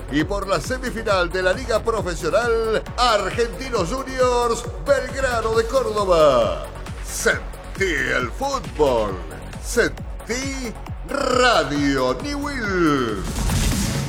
y por la semifinal de la Liga Profesional Argentinos Juniors Belgrano de Córdoba. Sentí el fútbol. Sentí Radio Newell.